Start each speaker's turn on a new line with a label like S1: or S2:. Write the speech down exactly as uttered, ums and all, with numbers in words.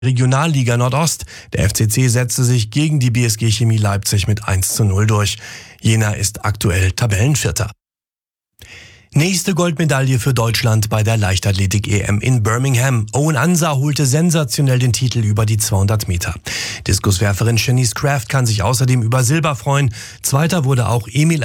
S1: Regionalliga Nordost. Der F C C setzte sich gegen die B S G Chemie Leipzig mit eins zu null durch. Jena ist aktuell Tabellenvierter. Nächste Goldmedaille für Deutschland bei der Leichtathletik-E M in Birmingham. Owen Ansah holte sensationell den Titel über die zweihundert Meter. Diskuswerferin Shanice Kraft kann sich außerdem über Silber freuen. Zweiter wurde auch Emil